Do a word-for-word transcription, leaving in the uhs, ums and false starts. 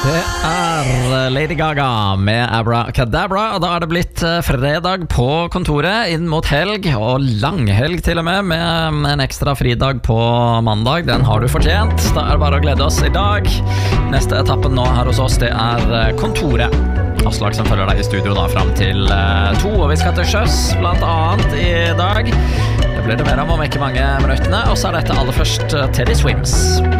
Det er Lady Gaga med Abracadabra, og da er det blitt fredag på kontoret inn mot helg, og langhelg til og med, med en ekstra fridag på mandag. Den har du fortjent. Da er det bare å glede oss i dag. Neste etappen nå her hos oss, det er kontoret. Aslak som følger deg i studio da frem til to, og vi skal til sjøs blant annet i dag. Det blir det mer om om ikke mange minuttene, og så er dette aller først Teddy Swims.